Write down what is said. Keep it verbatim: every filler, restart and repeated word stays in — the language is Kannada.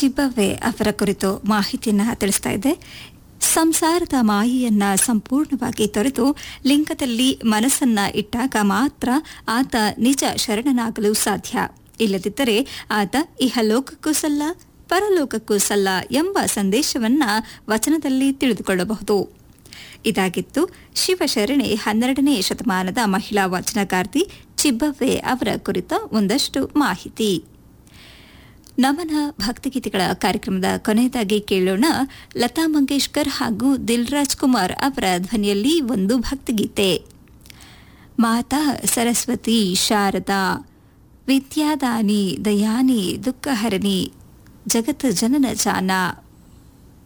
ಚಿಬ್ಬವ್ವೆ ಅವರ ಕುರಿತು ಮಾಹಿತಿಯನ್ನು ತಿಳಿಸ್ತಾ ಇದೆ. ಸಂಸಾರದ ಮಾಯೆಯನ್ನ ಸಂಪೂರ್ಣವಾಗಿ ತೊರೆದು ಲಿಂಗದಲ್ಲಿ ಮನಸ್ಸನ್ನ ಇಟ್ಟಾಗ ಮಾತ್ರ ಆತ ನಿಜ ಶರಣನಾಗಲು ಸಾಧ್ಯ. ಇಲ್ಲದಿದ್ದರೆ ಆತ ಇಹಲೋಕಕ್ಕೂ ಸಲ್ಲ ಪರಲೋಕಕ್ಕೂ ಸಲ್ಲ ಎಂಬ ಸಂದೇಶವನ್ನ ವಚನದಲ್ಲಿ ತಿಳಿದುಕೊಳ್ಳಬಹುದು. ಇದಾಗಿತ್ತು ಶಿವಶರಣೆ ಹನ್ನೆರಡನೇ ಶತಮಾನದ ಮಹಿಳಾ ವಚನಕಾರ್ತಿ ಚಿಬ್ಬವ್ವೆ ಅವರ ಕುರಿತ ಒಂದಷ್ಟು ಮಾಹಿತಿ. ನಮನ ಭಕ್ತಿಗೀತೆಗಳ ಕಾರ್ಯಕ್ರಮದ ಕೊನೆಯದಾಗಿ ಕೇಳೋಣ ಲತಾ ಮಂಗೇಶ್ಕರ್ ಹಾಗೂ ದಿಲ್ ರಾಜ್ ಕುಮಾರ್ ಅವರ ಧ್ವನಿಯಲ್ಲಿ ಒಂದು ಭಕ್ತಿಗೀತೆ. ಮಾತಾ ಸರಸ್ವತಿ ಶಾರದಾ ವಿದ್ಯಾದಾನಿ ದಯಾನಿ ದುಃಖಹರಣಿ ಜಗತ್ ಜನನ ಜಾನ